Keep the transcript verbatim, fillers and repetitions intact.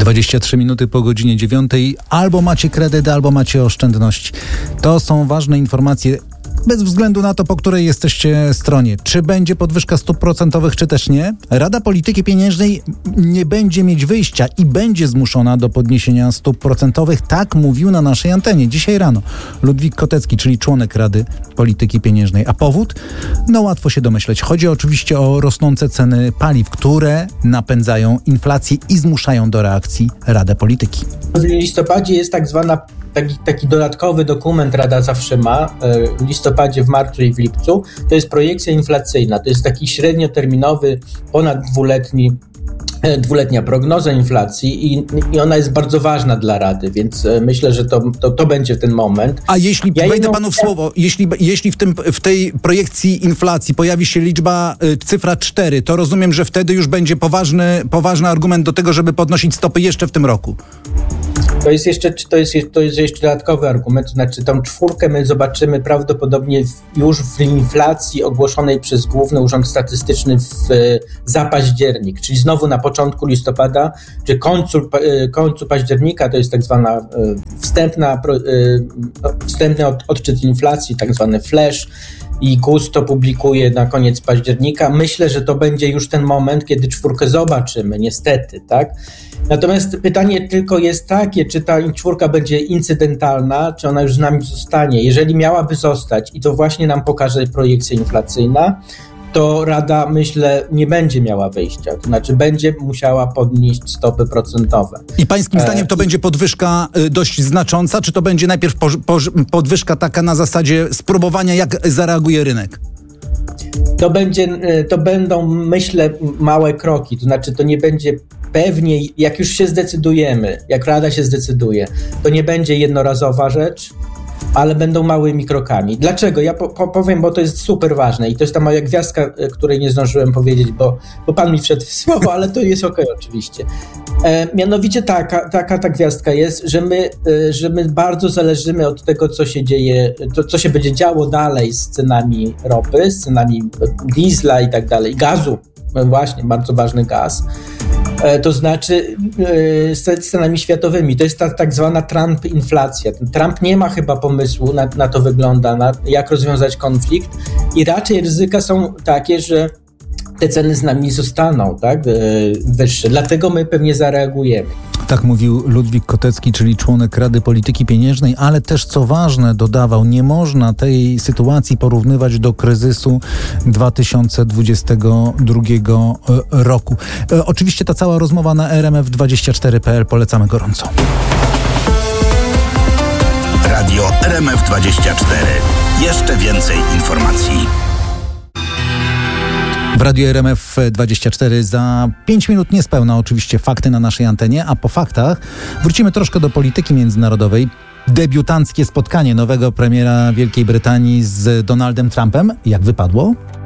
dwadzieścia trzy minuty po godzinie dziewiątej. Albo macie kredyt, albo macie oszczędności. To są ważne informacje bez względu na to, po której jesteście stronie. Czy będzie podwyżka stóp procentowych, czy też nie? Rada Polityki Pieniężnej nie będzie mieć wyjścia i będzie zmuszona do podniesienia stóp procentowych. Tak mówił na naszej antenie dzisiaj rano Ludwik Kotecki, czyli członek Rady Polityki Pieniężnej. A powód? No łatwo się domyśleć. Chodzi oczywiście o rosnące ceny paliw, które napędzają inflację i zmuszają do reakcji Radę Polityki. W listopadzie jest tak zwana Taki, taki dodatkowy dokument Rada zawsze ma, w listopadzie, w marcu i w lipcu, to jest projekcja inflacyjna, to jest taki średnioterminowy, ponad dwuletni, dwuletnia prognoza inflacji i, i ona jest bardzo ważna dla Rady, więc myślę, że to, to, to będzie ten moment. A jeśli, ja wejdę jedną... panu w słowo, jeśli, jeśli w, tym, w tej projekcji inflacji pojawi się liczba, y, cyfra cztery, to rozumiem, że wtedy już będzie poważny, poważny argument do tego, żeby podnosić stopy jeszcze w tym roku. To jest jeszcze, to jest, to jest jeszcze dodatkowy argument, to znaczy tą czwórkę my zobaczymy prawdopodobnie w, już w inflacji ogłoszonej przez Główny Urząd Statystyczny w, za październik, czyli znowu na początku listopada, czy końcu, końcu października, to jest tak zwana wstępna, wstępny od, odczyt inflacji, tak zwany flash, i G U S to publikuje na koniec października. Myślę, że to będzie już ten moment, kiedy czwórkę zobaczymy, niestety, tak? Natomiast pytanie tylko jest takie, czy ta czwórka będzie incydentalna, czy ona już z nami zostanie. Jeżeli miałaby zostać, i to właśnie nam pokaże projekcja inflacyjna, to Rada, myślę, nie będzie miała wyjścia. To znaczy będzie musiała podnieść stopy procentowe. I pańskim zdaniem to e, będzie podwyżka dość znacząca, czy to będzie najpierw po, po, podwyżka taka na zasadzie spróbowania, jak zareaguje rynek? To, będzie, to będą, myślę, małe kroki. To znaczy to nie będzie pewnie, jak już się zdecydujemy, jak Rada się zdecyduje, to nie będzie jednorazowa rzecz, ale będą małymi krokami. Dlaczego? Ja po, po, powiem, bo to jest super ważne i to jest ta moja gwiazdka, której nie zdążyłem powiedzieć, bo, bo pan mi wszedł w słowo, ale to jest okej oczywiście. E, mianowicie taka, taka ta gwiazdka jest, że my, e, że my bardzo zależymy od tego, co się dzieje, to, co się będzie działo dalej z cenami ropy, z cenami diesla i tak dalej, gazu, właśnie, bardzo ważny gaz. To znaczy z cenami światowymi. To jest ta tak zwana Trump-inflacja. Trump nie ma chyba pomysłu, na, na to wygląda, na jak rozwiązać konflikt i raczej ryzyka są takie, że te ceny z nami zostaną, tak, wyższe. Dlatego my pewnie zareagujemy. Tak mówił Ludwik Kotecki, czyli członek Rady Polityki Pieniężnej, ale też, co ważne, dodawał, nie można tej sytuacji porównywać do kryzysu dwa tysiące dwudziestego drugiego roku. E, oczywiście ta cała rozmowa na R M F dwadzieścia cztery kropka p l polecamy gorąco. Radio R M F dwadzieścia cztery. Jeszcze więcej informacji. W Radiu R M F dwadzieścia cztery za pięć minut niespełna oczywiście fakty na naszej antenie, a po faktach wrócimy troszkę do polityki międzynarodowej. Debiutanckie spotkanie nowego premiera Wielkiej Brytanii z Donaldem Trumpem. Jak wypadło?